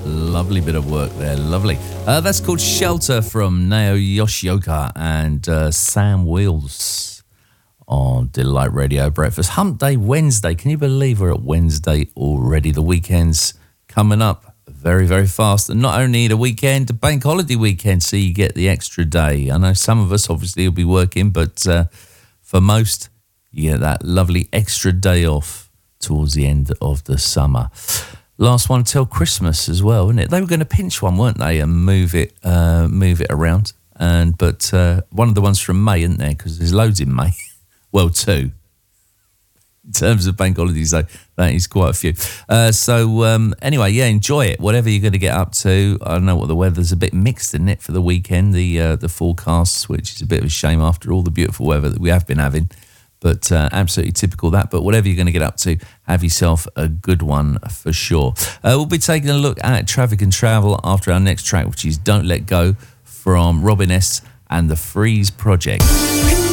Lovely bit of work there, lovely. That's called Shelter from Nao Yoshioka and Sam Wheels on Delight Radio Breakfast. Hump Day Wednesday. Can you believe we're at Wednesday already? The weekend's coming up very, very fast. And not only the weekend, the bank holiday weekend, so you get the extra day. I know some of us obviously will be working, but for most, you get that lovely extra day off towards the end of the summer. Last one till Christmas as well, isn't it? They were going to pinch one, weren't they, and move it around. But one of the ones from May, isn't there? Because there's loads in May. Well, 2. In terms of bank holidays, though, that is quite a few. Anyway, yeah, enjoy it. Whatever you're going to get up to. I don't know what the weather's a bit mixed, isn't it, for the weekend? The forecasts, which is a bit of a shame after all the beautiful weather that we have been having. But absolutely typical that. But whatever you're going to get up to, have yourself a good one for sure. We'll be taking a look at traffic and travel after our next track, which is Don't Let Go from Robin S. and the Freeze Project.